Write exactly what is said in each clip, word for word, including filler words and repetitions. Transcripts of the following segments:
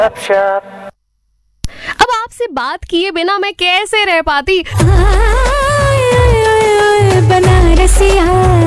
अब आपसे बात किए बिना मैं कैसे रह पाती। बनारसिया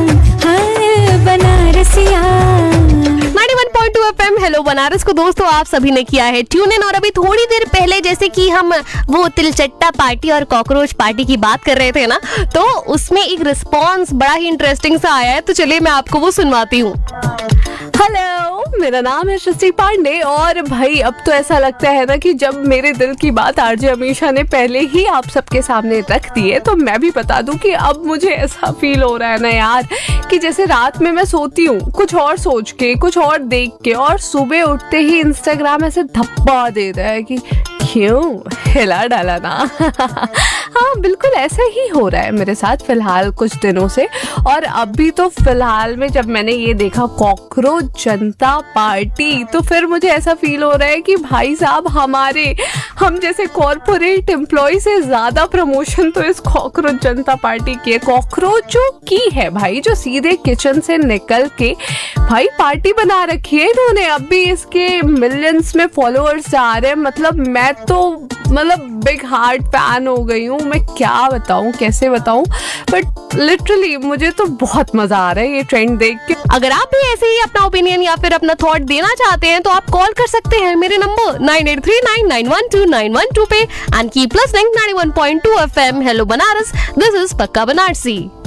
बनारसिया ninety one point two FM hello Banaras को दोस्तों आप सभी ने किया है ट्यून इन। और अभी थोड़ी देर पहले जैसे कि हम वो तिलचट्टा पार्टी और कॉकरोच पार्टी की बात कर रहे थे ना, तो उसमें एक रिस्पॉन्स बड़ा ही इंटरेस्टिंग सा आया है, तो चलिए मैं आपको वो सुनवाती हूँ। हेलो, मेरा नाम है सृष्टि पांडे और भाई अब तो ऐसा लगता है ना कि जब मेरे दिल की बात आरजे अमीशा ने पहले ही आप सबके सामने रख दी है, तो मैं भी बता दूं कि अब मुझे ऐसा फील हो रहा है ना यार कि जैसे रात में मैं सोती हूँ कुछ और सोच के, कुछ और देख के, और सुबह उठते ही इंस्टाग्राम ऐसे धप्पा देता है कि क्यों हिला डाला ना। हाँ बिल्कुल ऐसा ही हो रहा है मेरे साथ फिलहाल कुछ दिनों से। और अभी तो फिलहाल में जब मैंने ये देखा कॉकरोच जनता पार्टी, तो फिर मुझे ऐसा फील हो रहा है कि भाई साहब हमारे हम जैसे कॉर्पोरेट एम्प्लॉय से ज्यादा प्रमोशन तो इस कॉकरोच जनता पार्टी की है। कॉकरोचों की है भाई, जो सीधे किचन से निकल के भाई पार्टी बना रखी है इन्होंने। अब भी इसके मिलियंस में फॉलोअर्स जा रहे हैं। मतलब मैं तो मतलब बिग हार्ट फैन हो गई हूँ। मैं क्या बताऊँ, कैसे बताऊँ, बट लिटरली मुझे तो बहुत मजा आ रहा है ये ट्रेंड देख के। अगर आप भी ऐसे ही अपना ओपिनियन या फिर अपना थॉट देना चाहते हैं तो आप कॉल कर सकते हैं मेरे number nine eight three nine nine one two nine one two पे and keep listening ninety one point two FM hello Banaras. This is पक्का बनारसी।